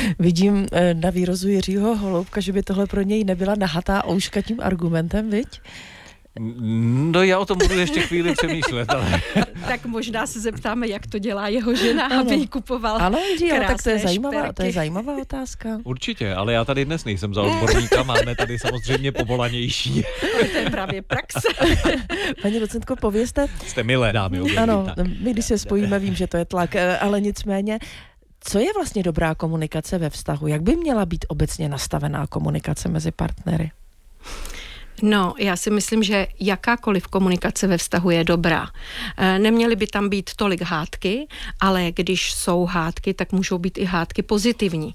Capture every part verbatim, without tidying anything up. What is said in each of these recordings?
Vidím na výrozu Jiřího Holoubka, že by tohle pro něj nebyla nahatá ouška tím argumentem, viď? No já o tom budu ještě chvíli přemýšlet, ale... Tak možná se zeptáme, jak to dělá jeho žena, ano. aby jí kupoval ano, Jiří, ale tak to je, zajímavá, šperky. to je zajímavá otázka. Určitě, ale já tady dnes nejsem za odborníka, máme tady samozřejmě povolanější. To je právě praxe. Paní docentko, povězte... Jste milé dámy. Uvědí, ano, tak. my když se spojíme, vím, že to je tlak, ale nicméně... Co je vlastně dobrá komunikace ve vztahu? Jak by měla být obecně nastavená komunikace mezi partnery? No, já si myslím, že jakákoliv komunikace ve vztahu je dobrá. Neměly by tam být tolik hádky, ale když jsou hádky, tak můžou být i hádky pozitivní.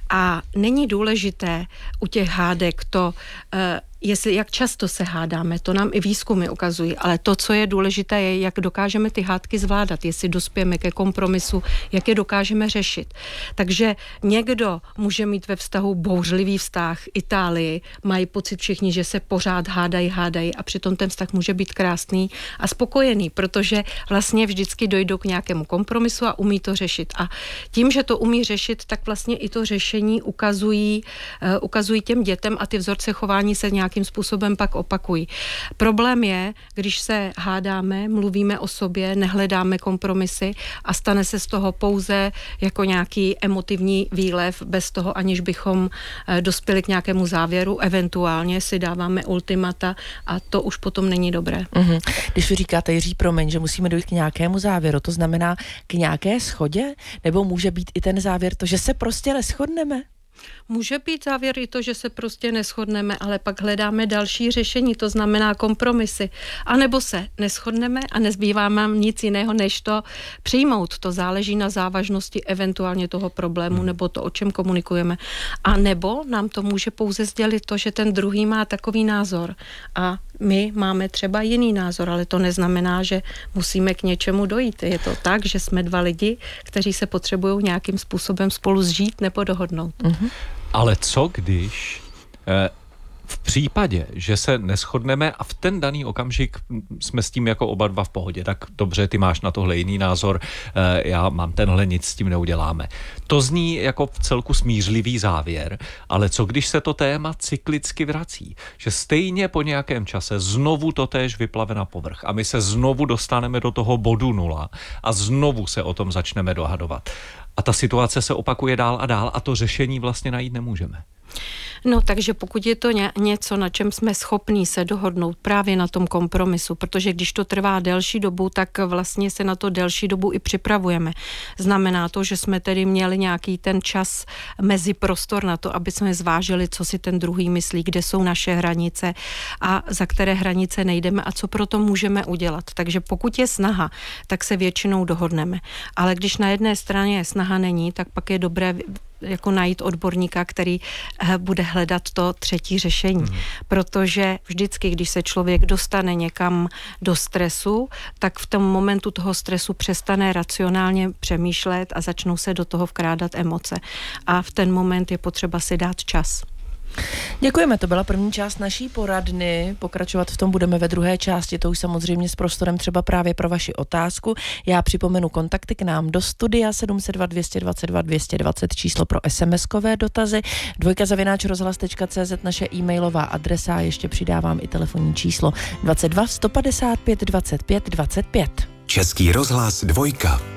A není důležité u těch hádek to... Jestli, jak často se hádáme, to nám i výzkumy ukazují, ale to, co je důležité, je, jak dokážeme ty hádky zvládat, jestli dospějeme ke kompromisu, jak je dokážeme řešit. Takže někdo může mít ve vztahu bouřlivý vztah, Itálii, mají pocit všichni, že se pořád hádají, hádají a přitom ten vztah může být krásný a spokojený, protože vlastně vždycky dojdou k nějakému kompromisu a umí to řešit. A tím, že to umí řešit, tak vlastně i to řešení ukazují, uh, ukazují těm dětem a ty vzorce chování se nějak jakým způsobem pak opakují. Problém je, když se hádáme, mluvíme o sobě, nehledáme kompromisy a stane se z toho pouze jako nějaký emotivní výlev, bez toho, aniž bychom dospěli k nějakému závěru, eventuálně si dáváme ultimata a to už potom není dobré. Mm-hmm. Když vy říkáte, Jiří, promiň, že musíme dojít k nějakému závěru, to znamená k nějaké shodě? Nebo může být i ten závěr to, že se prostě neshodneme? Může být závěr i to, že se prostě neshodneme, ale pak hledáme další řešení, to znamená kompromisy. A nebo se neshodneme a nezbývá nám nic jiného, než to přijmout. To záleží na závažnosti eventuálně toho problému hmm. nebo to, o čem komunikujeme. A nebo nám to může pouze sdělit to, že ten druhý má takový názor a my máme třeba jiný názor, ale to neznamená, že musíme k něčemu dojít. Je to tak, že jsme dva lidi, kteří se potřebují nějakým způsobem spolu zžít nebo dohodnout. Mm-hmm. Ale co když eh, v případě, že se neshodneme a v ten daný okamžik jsme s tím jako oba dva v pohodě, tak dobře, ty máš na tohle jiný názor, eh, já mám tenhle, nic s tím neuděláme. To zní jako v celku smířlivý závěr, ale co když se to téma cyklicky vrací? Že stejně po nějakém čase znovu to též vyplave na povrch a my se znovu dostaneme do toho bodu nula a znovu se o tom začneme dohadovat. A ta situace se opakuje dál a dál a to řešení vlastně najít nemůžeme. No, takže pokud je to ně, něco, na čem jsme schopní se dohodnout právě na tom kompromisu, protože když to trvá delší dobu, tak vlastně se na to delší dobu i připravujeme. Znamená to, že jsme tedy měli nějaký ten čas mezi prostor na to, aby jsme zvážili, co si ten druhý myslí, kde jsou naše hranice a za které hranice nejdeme a co pro to můžeme udělat. Takže pokud je snaha, tak se většinou dohodneme. Ale když na jedné straně snaha není, tak pak je dobré jako najít odborníka, který bude hledat to třetí řešení. Hmm. Protože vždycky, když se člověk dostane někam do stresu, tak v tom momentu toho stresu přestane racionálně přemýšlet a začnou se do toho vkrádat emoce. A v ten moment je potřeba si dát čas. Děkujeme, to byla první část naší poradny. Pokračovat v tom budeme ve druhé části, to už samozřejmě s prostorem třeba právě pro vaši otázku. Já připomenu kontakty k nám do studia sedm set dva, dvě dvacet dva, dvě dvacet číslo pro es em eskové dotazy, dvojka zavináč rozhlas tečka cé zet naše e-mailová adresa, ještě přidávám i telefonní číslo dvacet dva, sto padesát pět, dvacet pět, dvacet pět. Český rozhlas dvojka.